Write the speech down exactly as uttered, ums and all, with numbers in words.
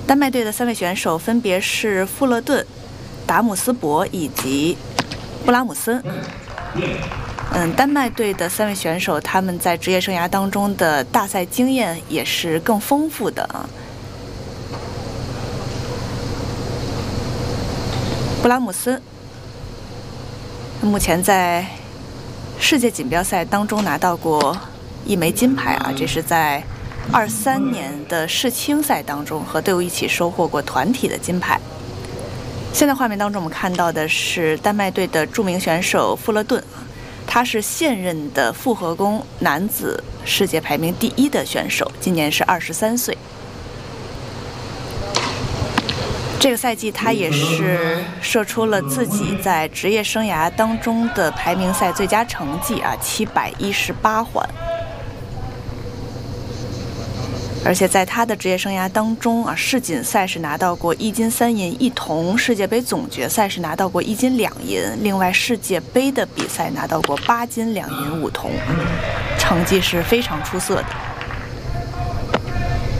丹麦队的三位选手分别是富勒顿、达姆斯伯以及布拉姆森。嗯，丹麦队的三位选手，他们在职业生涯当中的大赛经验也是更丰富的啊。布拉姆森目前在世界锦标赛当中拿到过一枚金牌啊，这是在二三年的世青赛当中和队伍一起收获过团体的金牌。现在画面当中我们看到的是丹麦队的著名选手富勒顿，他是现任的复合弓男子世界排名第一的选手，今年是二十三岁。这个赛季他也是射出了自己在职业生涯当中的排名赛最佳成绩啊，七百一十八环。而且在他的职业生涯当中啊，世锦赛是拿到过一金三银一铜，世界杯总决赛是拿到过一金两银，另外世界杯的比赛拿到过八金两银五铜，成绩是非常出色的。